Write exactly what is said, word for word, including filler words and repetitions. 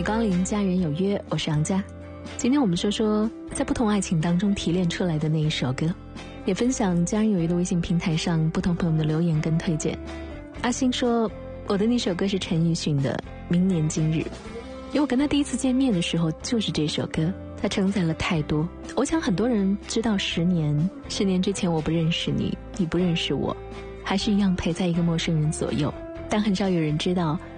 美光临家人有约，我是杨佳。今天我们说说在不同爱情当中提炼出来的那一首歌，也分享家人有约的微信平台上不同朋友们的留言跟推荐。阿星说我的那首歌是陈奕迅的《明年今日》，因为我跟他第一次见面的时候就是这首歌，他承载了太多。我想很多人知道十年，十年之前我不认识你，你不认识我，还是一样陪在一个陌生人左右，但很少有人知道